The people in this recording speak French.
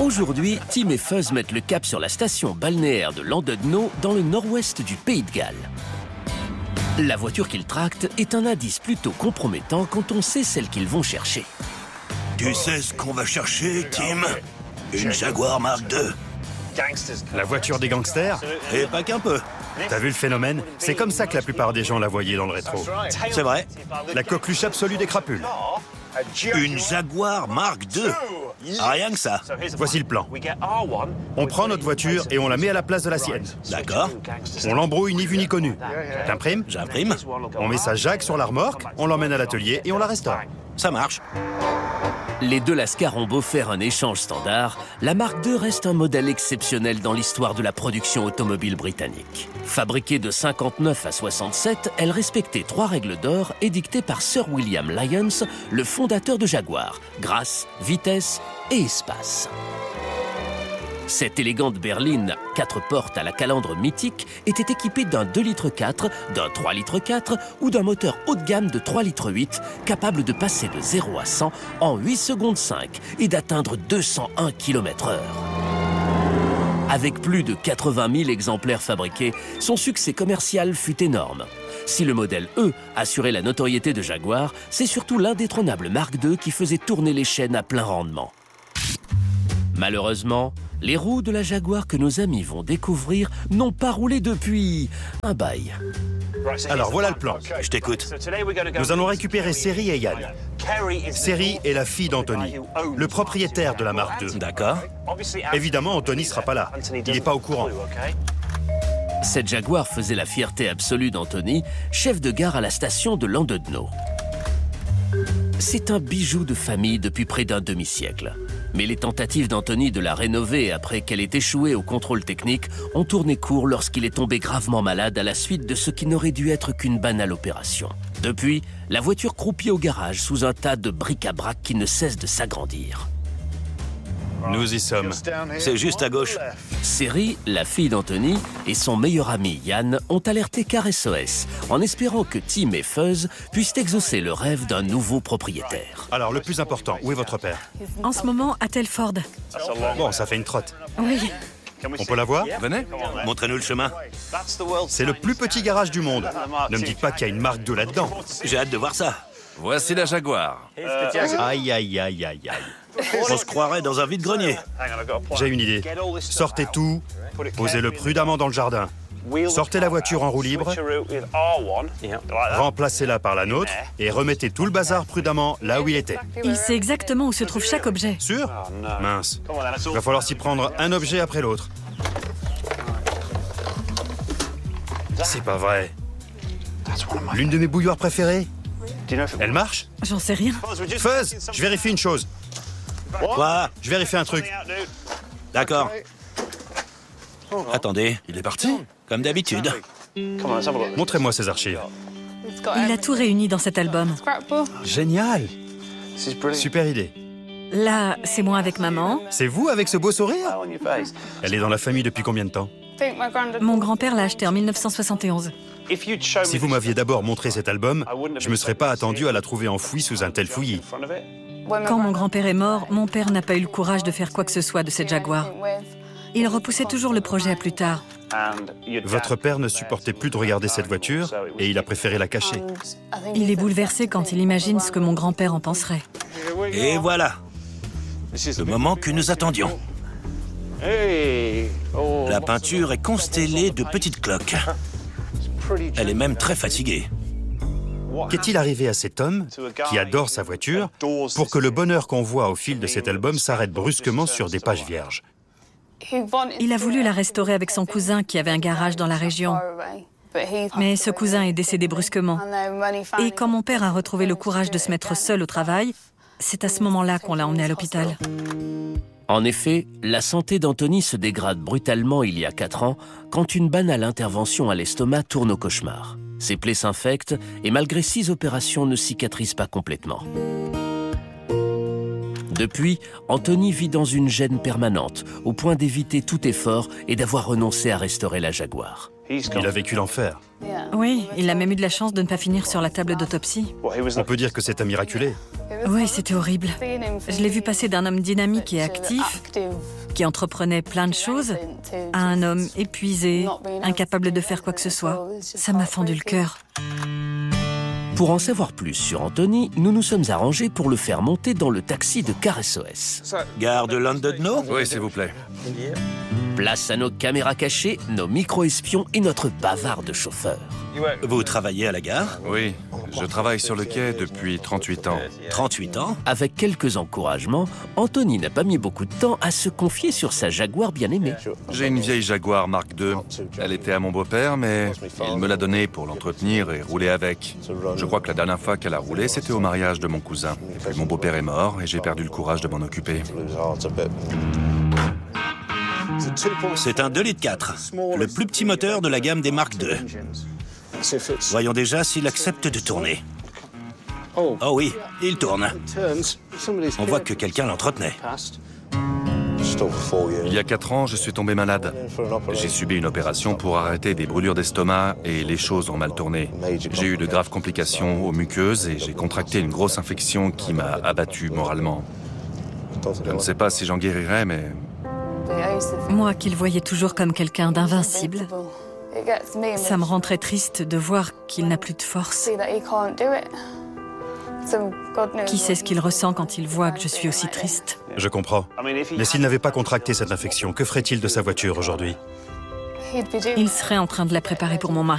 Aujourd'hui, Tim et Fuzz mettent le cap sur la station balnéaire de Llandudno dans le nord-ouest du Pays de Galles. La voiture qu'ils tractent est un indice plutôt compromettant quand on sait celle qu'ils vont chercher. Tu sais ce qu'on va chercher, Tim? Une Jaguar Mark II. La voiture des gangsters? Et pas qu'un peu. T'as vu le phénomène? C'est comme ça que la plupart des gens la voyaient dans le rétro. C'est vrai. La coqueluche absolue des crapules. Une Jaguar Mark II. Rien que ça. Voici le plan. On prend notre voiture et on la met à la place de la sienne. D'accord. On l'embrouille ni vu ni connu. T'imprimes? J'imprime. On met sa Jague sur la remorque, on l'emmène à l'atelier et on la restaure. Ça marche. Les deux Lascar ont beau faire un échange standard, la Mark II reste un modèle exceptionnel dans l'histoire de la production automobile britannique. Fabriquée de 59 à 67, elle respectait 3 règles d'or édictées par Sir William Lyons, le fondateur de Jaguar: grâce, vitesse et espace. Cette élégante berline 4 portes à la calandre mythique était équipée d'un 2,4 litres, d'un 3,4 litres ou d'un moteur haut de gamme de 3,8 litres, capable de passer de 0 à 100 en 8 secondes 5 et d'atteindre 201 km/h. Avec plus de 80 000 exemplaires fabriqués, son succès commercial fut énorme. Si le modèle E assurait la notoriété de Jaguar, c'est surtout l'indétrônable Mark II qui faisait tourner les chaînes à plein rendement. Malheureusement, les roues de la Jaguar que nos amis vont découvrir n'ont pas roulé depuis un bail. Alors voilà le plan. Je t'écoute. Nous allons récupérer Seri et Yann. Seri est la fille d'Anthony, le propriétaire de la Mark II. D'accord. Évidemment, Anthony sera pas là. Il n'est pas au courant. Cette Jaguar faisait la fierté absolue d'Anthony, chef de gare à la station de Llandudno. C'est un bijou de famille depuis près d'un demi-siècle. Mais les tentatives d'Anthony de la rénover après qu'elle ait échoué au contrôle technique ont tourné court lorsqu'il est tombé gravement malade à la suite de ce qui n'aurait dû être qu'une banale opération. Depuis, la voiture croupit au garage sous un tas de bric-à-brac qui ne cesse de s'agrandir. Nous y sommes. C'est juste à gauche. Seri, la fille d'Anthony, et son meilleur ami Yann ont alerté Car SOS en espérant que Tim et Fuzz puissent exaucer le rêve d'un nouveau propriétaire. Alors, le plus important, où est votre père? En ce moment, à Telford. Bon, ça fait une trotte. Oui. On peut la voir? Venez. Montrez-nous le chemin. C'est le plus petit garage du monde. Ne me dites pas qu'il y a une Mark II là-dedans. J'ai hâte de voir ça. Voici la Jaguar. Aïe, aïe, aïe, aïe, aïe. On se croirait dans un vide-grenier. J'ai une idée. Sortez tout, posez-le prudemment dans le jardin. Sortez la voiture en roue libre, remplacez-la par la nôtre et remettez tout le bazar prudemment là où il était. Il sait exactement où se trouve chaque objet. Sûr? Mince. Il va falloir s'y prendre un objet après l'autre. C'est pas vrai. L'une de mes bouilloires préférées. Elle marche? J'en sais rien. Fuzz, je vérifie une chose. Quoi? Je vérifie un truc. D'accord. Attendez, Il est parti? comme d'habitude. Montrez-moi ces archives. Il a tout réuni dans cet album. Génial. Super idée. Là, c'est moi avec maman. C'est vous avec ce beau sourire? Elle est dans la famille depuis combien de temps? Mon grand-père l'a acheté en 1971. Si vous m'aviez d'abord montré cet album, je me serais pas attendu à la trouver enfouie sous un tel fouillis. Quand mon grand-père est mort, mon père n'a pas eu le courage de faire quoi que ce soit de cette Jaguar. Il repoussait toujours le projet à plus tard. Votre père ne supportait plus de regarder cette voiture et il a préféré la cacher. Il est bouleversé quand il imagine ce que mon grand-père en penserait. Et voilà. Le moment que nous attendions. La peinture est constellée de petites cloques. Elle est même très fatiguée. Qu'est-il arrivé à cet homme, qui adore sa voiture, pour que le bonheur qu'on voit au fil de cet album s'arrête brusquement sur des pages vierges? Il a voulu la restaurer avec son cousin qui avait un garage dans la région. Mais ce cousin est décédé brusquement. Et quand mon père a retrouvé le courage de se mettre seul au travail, c'est à ce moment-là qu'on l'a emmené à l'hôpital. En effet, la santé d'Anthony se dégrade brutalement il y a 4 ans quand une banale intervention à l'estomac tourne au cauchemar. Ses plaies s'infectent et malgré 6 opérations ne cicatrisent pas complètement. Depuis, Anthony vit dans une gêne permanente, au point d'éviter tout effort et d'avoir renoncé à restaurer la Jaguar. Il a vécu l'enfer. Oui, il a même eu de la chance de ne pas finir sur la table d'autopsie. On peut dire que c'est un miraculé. Oui, c'était horrible. Je l'ai vu passer d'un homme dynamique et actif, qui entreprenait plein de choses, à un homme épuisé, incapable de faire quoi que ce soit. Ça m'a fendu le cœur. Pour en savoir plus sur Anthony, nous nous sommes arrangés pour le faire monter dans le taxi de Car SOS. Gare de Llandudno? Oui, s'il vous plaît. Place à nos caméras cachées, nos micro-espions et notre bavard de chauffeur. Vous travaillez à la gare? Oui, je travaille sur le quai depuis 38 ans. 38 ans? Avec quelques encouragements, Anthony n'a pas mis beaucoup de temps à se confier sur sa Jaguar bien-aimée. J'ai une vieille Jaguar Mark II. Elle était à mon beau-père, mais il me l'a donnée pour l'entretenir et rouler avec. Je crois que la dernière fois qu'elle a roulé, c'était au mariage de mon cousin. Et mon beau-père est mort et j'ai perdu le courage de m'en occuper. C'est un 2,4 litres, le plus petit moteur de la gamme des Mark II. Voyons déjà s'il accepte de tourner. Oh oui, il tourne. On voit que quelqu'un l'entretenait. Il y a 4 ans, je suis tombé malade. J'ai subi une opération pour arrêter des brûlures d'estomac et les choses ont mal tourné. J'ai eu de graves complications aux muqueuses et j'ai contracté une grosse infection qui m'a abattu moralement. Je ne sais pas si j'en guérirai, mais... Moi qui le voyais toujours comme quelqu'un d'invincible, ça me rend très triste de voir qu'il n'a plus de force. Qui sait ce qu'il ressent quand il voit que je suis aussi triste? Je comprends. Mais s'il n'avait pas contracté cette infection, que ferait-il de sa voiture aujourd'hui? Il serait en train de la préparer pour mon mariage.